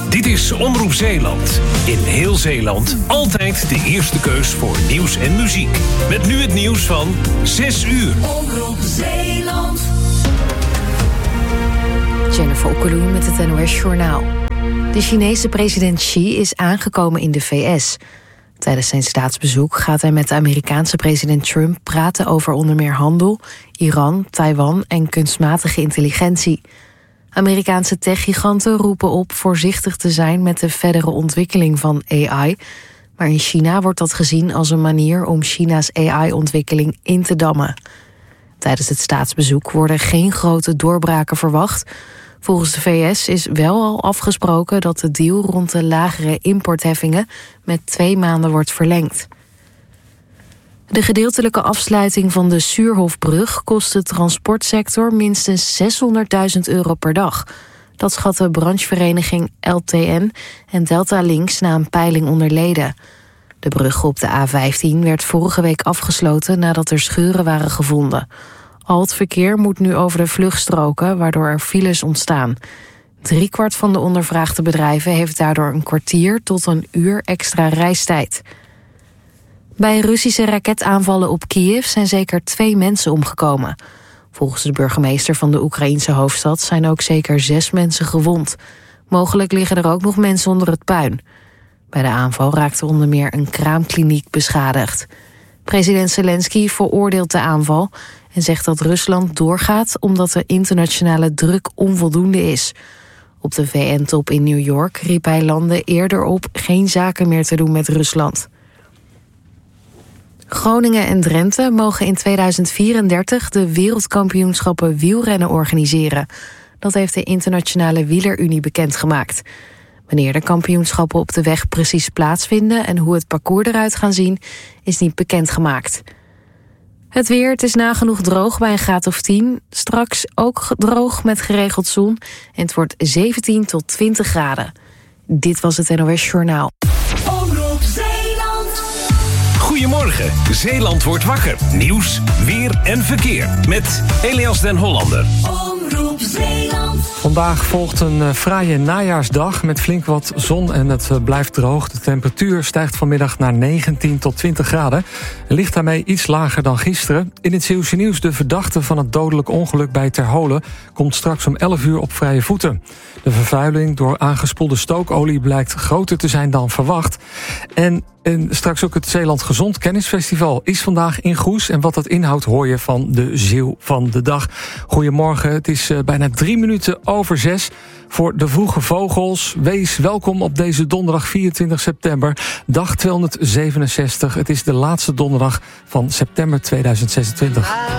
Dit is Omroep Zeeland. In heel Zeeland altijd de eerste keus voor nieuws en muziek. Met nu het nieuws van 6 uur. Omroep Zeeland. Jennifer Okkeloen met het NOS-journaal. De Chinese president Xi is aangekomen in de VS. Tijdens zijn staatsbezoek gaat hij met de Amerikaanse president Trump praten over onder meer handel, Iran, Taiwan en kunstmatige intelligentie. Amerikaanse techgiganten roepen op voorzichtig te zijn met de verdere ontwikkeling van AI. Maar in China wordt dat gezien als een manier om China's AI-ontwikkeling in te dammen. Tijdens het staatsbezoek worden geen grote doorbraken verwacht. Volgens de VS is wel al afgesproken dat de deal rond de lagere importheffingen met 2 maanden wordt verlengd. De gedeeltelijke afsluiting van de Suurhofbrug kost de transportsector minstens €600.000 per dag. Dat schat de branchevereniging LTN en Delta Links na een peiling onder leden. De brug op de A15 werd vorige week afgesloten nadat er scheuren waren gevonden. Al het verkeer moet nu over de vluchtstroken, waardoor er files ontstaan. 3/4 van de ondervraagde bedrijven heeft daardoor een kwartier tot een uur extra reistijd. Bij Russische raketaanvallen op Kiev zijn zeker 2 mensen omgekomen. Volgens de burgemeester van de Oekraïense hoofdstad zijn ook zeker 6 mensen gewond. Mogelijk liggen er ook nog mensen onder het puin. Bij de aanval raakte onder meer een kraamkliniek beschadigd. President Zelensky veroordeelt de aanval en zegt dat Rusland doorgaat omdat de internationale druk onvoldoende is. Op de VN-top in New York riep hij landen eerder op geen zaken meer te doen met Rusland. Groningen en Drenthe mogen in 2034 de wereldkampioenschappen wielrennen organiseren. Dat heeft de Internationale Wielerunie bekendgemaakt. Wanneer de kampioenschappen op de weg precies plaatsvinden en hoe het parcours eruit gaan zien, is niet bekendgemaakt. Het weer, het is nagenoeg droog bij een graad of 10. Straks ook droog met geregeld zon en het wordt 17 tot 20 graden. Dit was het NOS Journaal. Omroep Zeeland. Goedemorgen, Zeeland wordt wakker. Nieuws, weer en verkeer. Met Elias den Hollander. Omroep Zeeland. Vandaag volgt een fraaie najaarsdag met flink wat zon en het blijft droog. De temperatuur stijgt vanmiddag naar 19 tot 20 graden. En ligt daarmee iets lager dan gisteren. In het Zeeuwse nieuws de verdachte van het dodelijk ongeluk bij Terholen komt straks om 11 uur op vrije voeten. De vervuiling door aangespoelde stookolie blijkt groter te zijn dan verwacht. En straks ook het Zeeland Gezond Kennisfestival is vandaag in Goes. En wat dat inhoudt hoor je van de Zeeuw van de dag. Goedemorgen, het is bijna 3 minuten over 6. Voor de vroege vogels, wees welkom op deze donderdag 24 september. Dag 267, het is de laatste donderdag van september 2026.